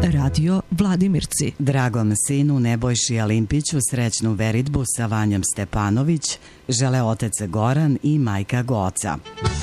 Radio Vladimirci. Dragom sinu Nebojši Alimpiću srećnu veritbu sa Vanjom Stepanović žele otac Goran i majka Goca.